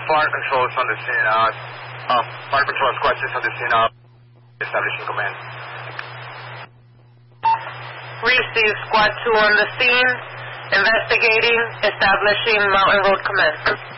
Fire control is on the scene. Fire control squad is on the scene. Establishing command. Receive Squad 2 on the scene. Investigating. Establishing Mountain Road command.